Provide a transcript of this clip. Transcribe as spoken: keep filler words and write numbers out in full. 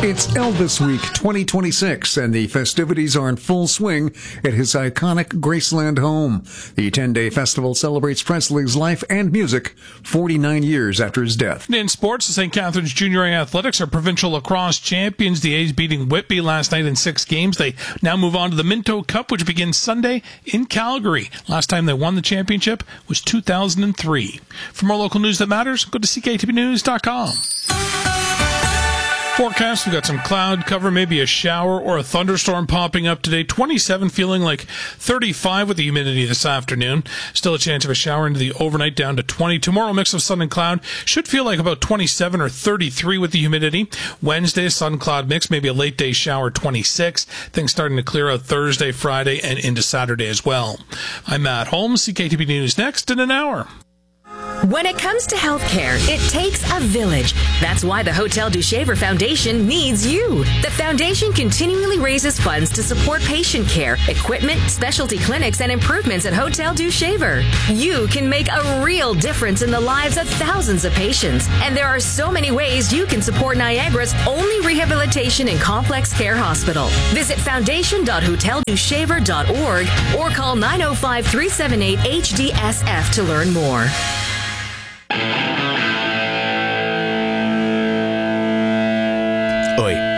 It's Elvis Week twenty twenty-six, and the festivities are in full swing at his iconic Graceland home. The ten-day festival celebrates Presley's life and music forty-nine years after his death. In sports, the Saint Catharines Junior A Athletics are provincial lacrosse champions. The A's beating Whitby last night in six games. They now move on to the Minto Cup, which begins Sunday in Calgary. Last time they won the championship was two thousand three. For more local news that matters, go to c k t v news dot com. Forecast, we've got some cloud cover, maybe a shower or a thunderstorm popping up today. twenty-seven, feeling like thirty-five with the humidity this afternoon. Still a chance of a shower into the overnight, down to twenty. Tomorrow, mix of sun and cloud. Should feel like about twenty-seven or thirty-three with the humidity. Wednesday, sun cloud mix, maybe a late day shower, twenty-six. Things starting to clear out Thursday, Friday, and into Saturday as well. I'm Matt Holmes. C K T V News next in an hour. When it comes to healthcare, it takes a village. That's why the Hotel du Shaver Foundation needs you. The foundation continually raises funds to support patient care, equipment, specialty clinics, and improvements at Hotel du Shaver. You can make a real difference in the lives of thousands of patients. And there are so many ways you can support Niagara's only rehabilitation and complex care hospital. Visit foundation dot hotel du shaver dot org or call nine oh five, three seven eight, H D S F to learn more. Oi.